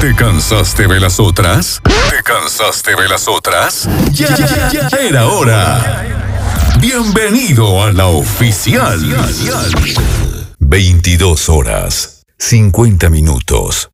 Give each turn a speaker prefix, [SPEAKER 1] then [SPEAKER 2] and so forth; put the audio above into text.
[SPEAKER 1] ¿Te cansaste de las otras? ¿Te cansaste de las otras? Ya era hora. Bienvenido a la oficial. 22 horas, 50 minutos.